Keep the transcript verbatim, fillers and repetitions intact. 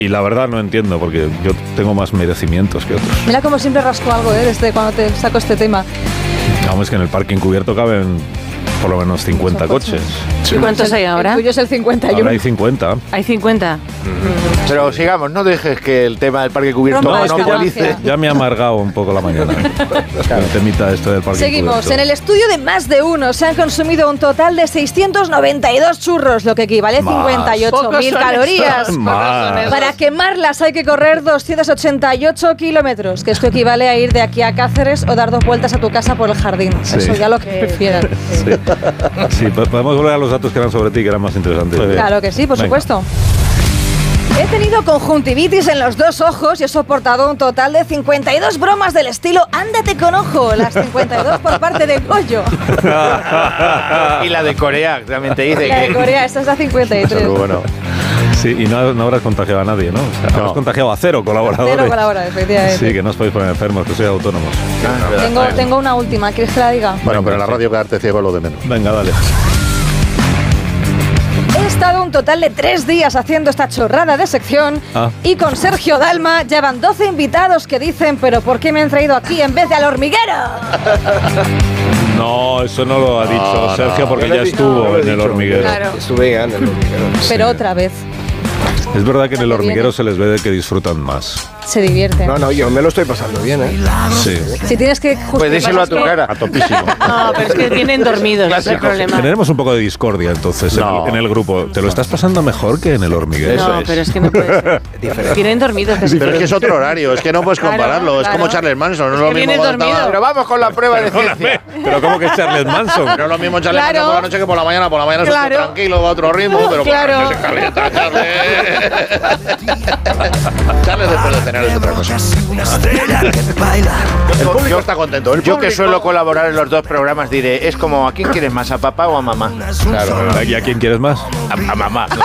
Y la verdad no entiendo, porque yo tengo más merecimientos que otros. Mira como siempre rasco algo, ¿eh? Desde cuando te saco este tema. Vamos, que en el parque encubierto caben por lo menos cincuenta coches. ¿Y cuántos hay ahora? El tuyo es el cincuenta y uno. Ahora hay cincuenta. Hay cincuenta. Mm. Pero sigamos, no dejes que el tema del parque cubierto Rompa No, es que monopolice. ya, ya me ha amargado un poco la mañana. El temita este del parque Seguimos. encubierto. En el estudio de Más de Uno se han consumido un total de seiscientos noventa y dos churros, lo que equivale a Más. cincuenta y ocho mil Pocos son calorías. esos. Más. Para quemarlas hay que correr doscientos ochenta y ocho kilómetros, que esto equivale a ir de aquí a Cáceres o dar dos vueltas a tu casa por el jardín. Sí. Eso ya lo que prefieran. Sí, sí, po- podemos volver a los datos que eran sobre ti, que eran más interesantes. Claro que sí, por Venga. supuesto. He tenido conjuntivitis en los dos ojos y he soportado un total de cincuenta y dos bromas del estilo ándate con ojo, las cincuenta y dos por parte de Goyo. Y la de Corea, también te dice La de que... Corea, esta es la cincuenta y tres. Pero bueno. Sí, y no, no habrás contagiado a nadie, ¿no? O sea, No. habrás contagiado a cero colaboradores. Cero colaboradores, efectivamente. Sí, que no os podéis poner enfermos, que sois autónomos. Tengo, tengo una última, ¿quieres que la diga? Bueno, pero en la radio quedarte ciego es lo de menos. Venga, dale. He estado un total de tres días haciendo esta chorrada de sección Ah. y con Sergio Dalma llevan doce invitados que dicen ¿pero por qué me han traído aquí en vez de al hormiguero? No, eso no lo ha dicho no, Sergio, porque Yo lo ya he dicho, estuvo yo lo he en el dicho. hormiguero. Claro. Estuve ya en el hormiguero. Pero otra vez, Es verdad que en el Viene. hormiguero se les ve de que disfrutan más. se divierten. No, no, yo me lo estoy pasando bien, ¿eh? Sí. Si tienes que justificar... Pues díselo a tu cara. A topísimo. No, pero es que vienen dormidos, ese es el problema. Generemos un poco de discordia entonces en- No. en el grupo. ¿Te lo estás pasando mejor que en el hormiguero? Eso No, es. pero es que no puede ser. Vienen dormidos. que Pero es que es otro horario, es que no puedes Claro, compararlo. Es claro. como Charles Manson, no es Es lo que mismo. vienes cuando dormido. estaba- Pero vamos con la prueba de ciencia. Pero ¿cómo que Charles Manson? No es lo mismo Charles Claro. Manson por la noche que por la mañana. Por la mañana es Claro. tranquilo, va a otro ritmo, pero por Claro. la noche se calienta, Charles. Charles después de cenar es otra cosa. El público está contento. El Yo que público- suelo colaborar en los dos programas diré, es como ¿a quién quieres más, a papá o a mamá? Claro, ¿y a quién quieres más? A, a mamá.